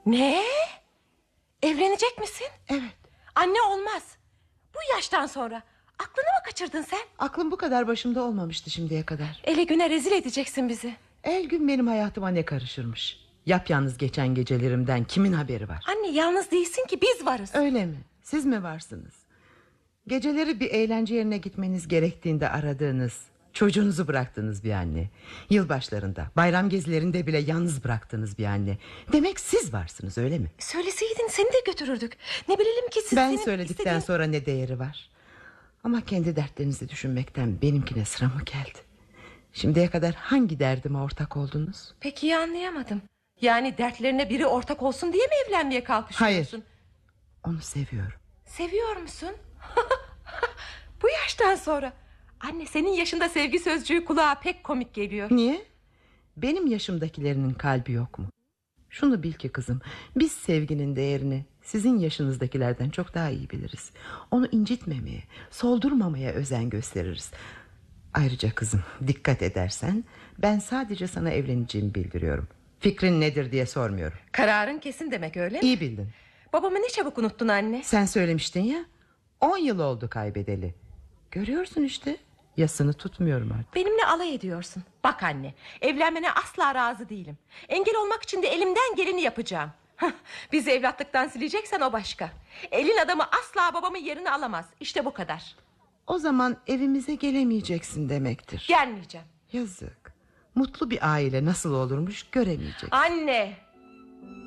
Ne? Evlenecek misin? Evet. Anne, olmaz. Bu yaştan sonra. Aklını mı kaçırdın sen? Aklım bu kadar başımda olmamıştı şimdiye kadar. Ele güne rezil edeceksin bizi. El gün benim hayatıma ne karışırmış. Yapyalnız geçen gecelerimden kimin haberi var? Anne, yalnız değilsin ki, biz varız. Öyle mi? Siz mi varsınız? Geceleri bir eğlence yerine gitmeniz gerektiğinde aradığınız, çocuğunuzu bıraktığınız bir anne. Yılbaşlarında, bayram gezilerinde bile yalnız bıraktığınız bir anne. Demek siz varsınız, öyle mi? Söyleseydin seni de götürürdük. Ne bilelim ki siz... Ben söyledikten sonra ne değeri var? Ama kendi dertlerinizi düşünmekten benimkine sıra mı geldi? Şimdiye kadar hangi derdime ortak oldunuz? Peki ya, anlayamadım. Yani dertlerine biri ortak olsun diye mi evlenmeye kalkışıyorsun? Hayır. Onu seviyorum. Seviyor musun? Bu yaştan sonra. Anne, senin yaşında sevgi sözcüğü kulağa pek komik geliyor. Niye? Benim yaşımdakilerinin kalbi yok mu? Şunu bil ki kızım, biz sevginin değerini sizin yaşınızdakilerden çok daha iyi biliriz. Onu incitmemeye, soldurmamaya özen gösteririz. Ayrıca kızım, dikkat edersen ben sadece sana evleneceğimi bildiriyorum. Fikrin nedir diye sormuyorum. Kararın kesin demek, öyle mi? İyi bildin. Babamı ne çabuk unuttun anne. Sen söylemiştin ya, 10 yıl oldu kaybedeli. Görüyorsun işte, yasını tutmuyorum artık. Benimle alay ediyorsun. Bak anne, evlenmene asla razı değilim. Engel olmak için de elimden geleni yapacağım. Bizi evlatlıktan sileceksen o başka. Elin adamı asla babamın yerini alamaz. İşte bu kadar. O zaman evimize gelemeyeceksin demektir. Gelmeyeceğim. Yazık. Mutlu bir aile nasıl olurmuş göremeyeceksin. Anne.